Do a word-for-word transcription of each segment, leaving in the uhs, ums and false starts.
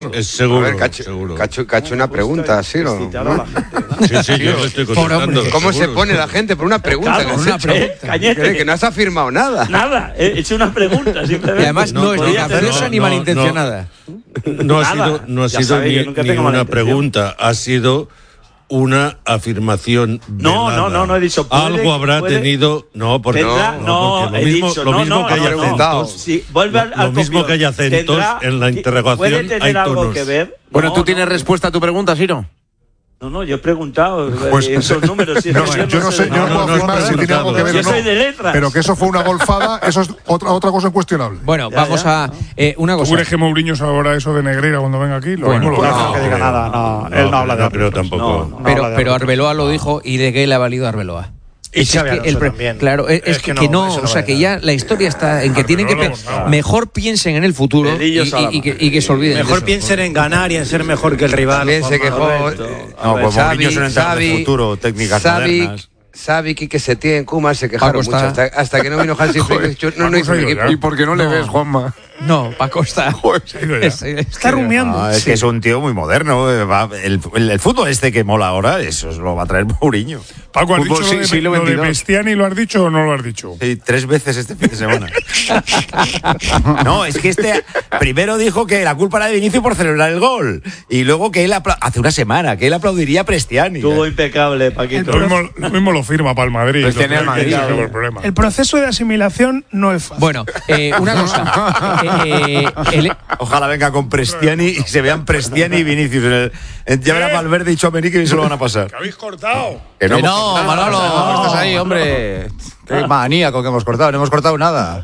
Es seguro, a ver, Cacho, seguro. Cacho, Cacho una pregunta, ¿sí o no? ¿no? Sí, sí, yo le estoy contestando. ¿Cómo seguro, se pone la gente por una pregunta? Claro, que has una hecho? pregunta. Cañete. Que no has afirmado nada. Nada, he hecho una pregunta simplemente. Y además no, no es ni capciosa no, ni no, malintencionada. No, no ha Nada. sido, no ha Ya sido sabéis ni, que nunca ni tengo una mala intención. pregunta, ha sido una afirmación No, velada. no, no, no he dicho, puede- Algo habrá puede- tenido, no, porque Tendrá- no, no, porque he lo mismo, dicho, lo no, mismo no, que hay no, no. acentos, Sí, vuelve al, lo al mismo copión. que hay acentos Tendrá- en la interrogación, puede tener hay algo tonos. que ver. Bueno, No, ¿tú no. tienes respuesta a tu pregunta, Siro? No, no, yo he preguntado Pues, eh, esos números. Si no, es que yo no sé, yo no, no, puedo no, afirmar no, si no, tiene no, algo no, que ver yo o no. soy de letras. Pero que eso fue una golfada, eso es otra otra cosa incuestionable. Bueno, Ya, vamos ya, a no. eh, una ¿Tú cosa. crees que Mourinho sabrá eso de Negreira cuando venga aquí? Lo Bueno, mismo lo no, hace. no, que no, diga no, nada. no, No, él no habla de no creo árbitros. tampoco. No, no. Pero, habla de pero árbitros. Arbeloa lo dijo y de qué le ha valido a Arbeloa. Y Es Xabi que Alonso el pre- también. Claro, es, es que, que no, eso o sea, vale que nada. ya la historia está en que tienen que pe- no. mejor piensen en el futuro y, Dedillos y- a la y que, mano. y que se olviden. de Mejor eso. piensen en ganar y en ser mejor que el rival. También se quejó. Correcto. eh, No, pues Xavi, Mourinho es un entrenador de Xavi, futuro, técnicas Xavi, modernas. Xavi, Quique Setién, Koeman se quejaron Paco mucho. está- Hasta, hasta que no vino Hansi Flick, no, no hizo un Paco se ha ido equipo. ya. ¿Y por qué no le ves, Juanma? No, Paco está. Se ha ido ya. es- es Está que- rumiando. No, es que es un tío muy moderno. eh, va- el, el- el fútbol este que mola ahora, eso lo va a traer Mourinho. Paco, ¿has Fútbol dicho lo de, siglo lo de veintidós. Bestiani? ¿Lo has dicho o no lo has dicho? Sí, tres veces este fin de semana. No, es que este primero dijo que la culpa era de Vinicius por celebrar el gol. Y luego que él, apla- hace una semana, que él aplaudiría a Prestiani. Estuvo impecable, Paquito. Lo mismo, lo mismo lo firma para el Madrid. Bestiani al Madrid, Ese es claro. el problema. El proceso de asimilación no es fácil. Bueno, eh, una cosa. Eh, eh, el- Ojalá venga con Prestiani y se vean Prestiani y Vinicius. En el, en, ya verá Valverde y Tchouaméni que se lo van a pasar. ¿Que habéis cortado? Que Que hemos- no, Manolo, ¿cómo estás ahí, hombre? Qué maníaco que hemos cortado, no hemos cortado nada.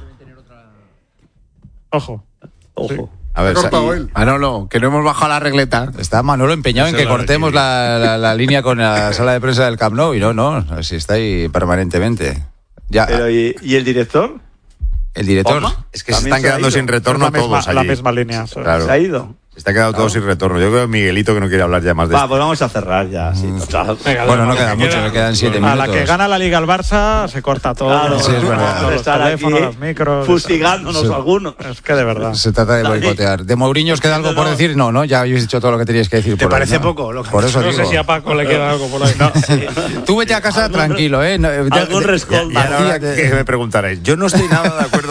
Ojo. Ojo. A ver, Ha cortado sa- él. Manolo, que no hemos bajado la regleta. Está Manolo empeñado en Esa que es la cortemos que- la, la- la línea con la sala de prensa del Camp Nou. Y no, no, así está ahí permanentemente. Ya, Pero, ¿y, ¿y el director? el director. Juanma, es que se también están se ha quedando ido. sin retorno Es la misma- todos allí. la misma línea. Claro. ¿Se ha ido? Se está quedando todos sin retorno. Yo creo que Miguelito que no quiere hablar ya más de Va, esto. pues vamos a cerrar ya. Sí, total. Bueno, no queda mucho, le quedan siete A minutos. la que gana la Liga al Barça se corta todo. Claro, Sí, es verdad. por Los estar teléfonos, aquí los micros. fustigándonos Sí. algunos. Es que de verdad. Se trata de boicotear. ¿De Mourinho os queda algo por decir? No, no, ya habéis dicho todo lo que teníais que decir. ¿Te por hoy, parece ¿no? poco lo que- Por eso No digo. sé si a Paco le queda algo por ahí. Tú vete a casa tranquilo, ¿eh? No, ya- Algún de- rescoldo. Y ahora que me preguntaréis, yo no estoy nada de acuerdo.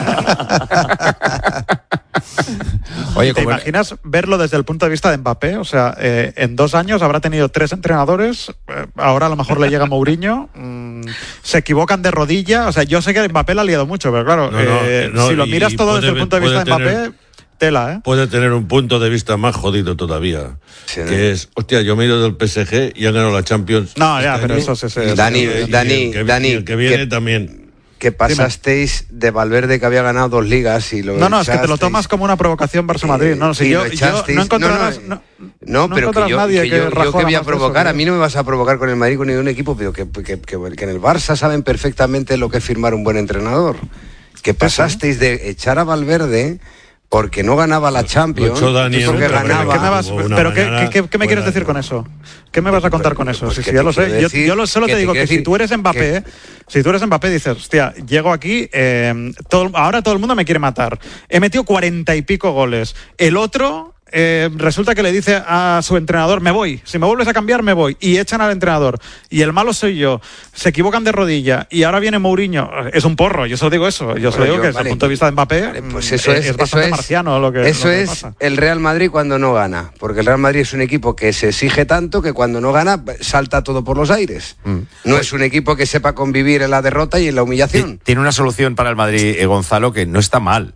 Oye, ¿Te como imaginas verlo desde el punto de vista de Mbappé? O sea, eh, en dos años habrá tenido tres entrenadores, eh, ahora a lo mejor le llega Mourinho, mm, se equivocan de rodilla, o sea, yo sé que Mbappé la ha liado mucho, pero claro, No, no, eh, no, si lo y- miras y todo puede- desde el punto de vista de puede Mbappé, tener- tela, ¿eh? Puede tener un punto de vista más jodido todavía. Sí, que es, hostia, yo me he ido del P S G y han ganado la Champions. No, ya, este pero año. eso sí, sí. Y- Dani, y- y Dani, el que, Dani, y el que viene que- también. Que pasasteis de Valverde que había ganado dos ligas y lo No, no, es que te lo echasteis. tomas como una provocación Barça-Madrid. No, si y yo, lo yo echasteis. no encontrarás, no, no, no, no pero que encontrarás yo, nadie que que yo, yo rajó que voy a más de eso, provocar, a tío. mí no me vas a provocar con el Madrid con ningún equipo, pero que, que, que, que en el Barça saben perfectamente lo que es firmar un buen entrenador. Que pasasteis de echar a Valverde porque no ganaba la Champions, echó Dani en porque un ganaba. ¿Qué me vas- Hubo una pero ¿qué, mañana qué- qué me quieres buena. decir con eso? ¿Qué me vas a contar con eso? Pues Sí, que sí, ya te lo sé. quiero Yo, decir yo lo- solo que te te digo quiero que si decir tú eres Mbappé, si tú eres Mbappé dices, hostia, llego aquí, eh, todo, ahora todo el mundo me quiere matar. He metido cuarenta y pico goles. El otro eh, resulta que le dice a su entrenador, me voy, si me vuelves a cambiar me voy, y echan al entrenador. Y el malo soy yo. Se equivocan de rodilla y ahora viene Mourinho. Es un porro, yo solo digo eso. Yo solo Bueno, digo yo- que desde vale. el punto de vista de Mbappé Vale, pues mm, eso es, es eso bastante es- marciano lo que, eso lo que es pasa. el Real Madrid cuando no gana, porque el Real Madrid es un equipo que se exige tanto que cuando no gana salta todo por los aires. No es un equipo que sepa convivir en la derrota y en la humillación. Tiene una solución para el Madrid, eh, Gonzalo, que no está mal.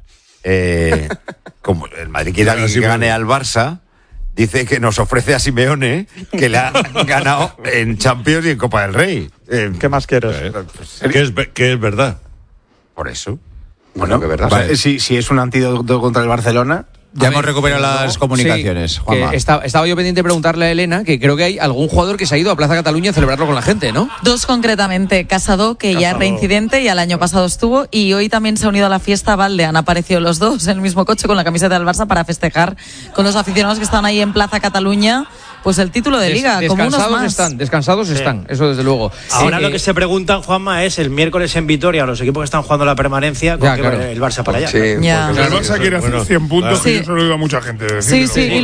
Eh, como el Madrid quiere Claro, que sí, gane bueno. al Barça, dice que nos ofrece a Simeone, que le ha ganado en Champions y en Copa del Rey. Eh, ¿Qué más quieres? Eh, que, es, ve- que es verdad. por eso. Bueno, que verdad. Vale, si, si es un antídoto contra el Barcelona. ya A hemos ver, recuperado las Sí, comunicaciones, que Juanma. está- estaba yo pendiente de preguntarle a Elena que creo que hay algún jugador que se ha ido a Plaza Cataluña a celebrarlo con la gente, ¿no? Dos concretamente, Casado, que ya es Casado. reincidente y el año pasado estuvo, y hoy también se ha unido a la fiesta Valde. Han aparecido los dos en el mismo coche con la camiseta del Barça para festejar con los aficionados que estaban ahí en Plaza Cataluña pues el título de Des- Liga, como unos descansados más. están, descansados están, eso desde luego. Ahora Eh, lo que se preguntan, Juanma, es el miércoles en Vitoria, los equipos que están jugando la permanencia, con Ya, que claro. el Barça para allá. Sí, Ya. porque- El Barça quiere hacer Bueno, cien puntos, Sí. que yo se lo digo a mucha gente. Sí, decídmelo. sí, y